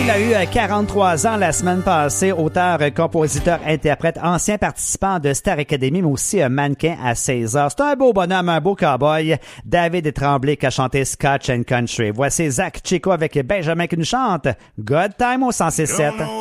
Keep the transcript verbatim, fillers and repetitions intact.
il a eu quarante-trois ans la semaine passée, auteur, compositeur, interprète, ancien participant de Star Academy, mais aussi un mannequin à seize heures. C'est un beau bonhomme, un beau cowboy. David Tremblay qui a chanté Scotch and Country. Voici Zach Chico avec Benjamin qui nous chante Good Time au cent six sept.